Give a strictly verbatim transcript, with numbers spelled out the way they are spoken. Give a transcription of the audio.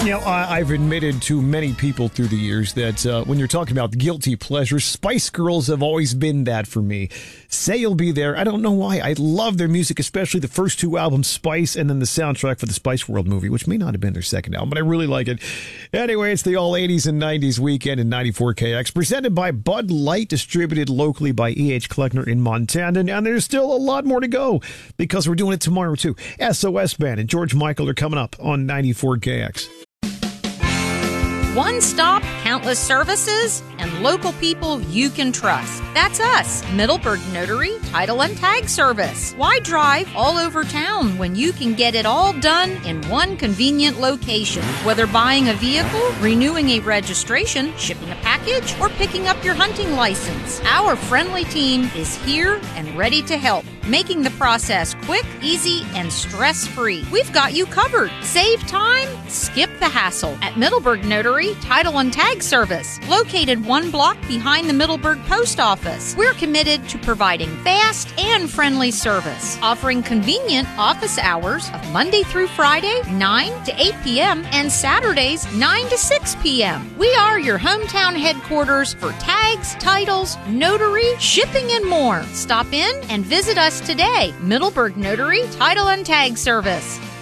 You know, I, I've admitted to many people through the years that uh, when you're talking about guilty pleasures, Spice Girls have always been that for me. Say You'll Be There. I don't know why. I love their music, especially the first two albums, Spice, and then the soundtrack for the Spice World movie, which may not have been their second album, but I really like it. Anyway, it's the all eighties and nineties weekend in ninety-four K X, presented by Bud Light, distributed locally by E H. Kleckner in Montana. And there's still a lot more to go because we're doing it tomorrow, too. S O S Band and George Michael are coming up on ninety-four K X. One stop, countless services, and local people you can trust. That's us, Middleburg Notary, Title and Tag Service. Why drive all over town when you can get it all done in one convenient location? Whether buying a vehicle, renewing a registration, shipping a package, or picking up your hunting license, our friendly team is here and ready to help, making the process quick, easy, and stress-free. We've got you covered. Save time, skip the hassle at Middleburg Notary, Title and Tag Service, located one block behind the Middleburg Post Office. We're committed to providing fast and friendly service, offering convenient office hours of Monday through Friday, nine to eight p.m., and Saturdays, nine to six p.m. We are your hometown headquarters for tags, titles, notary, shipping, and more. Stop in and visit us today. Middleburg Notary, Title and Tag Service.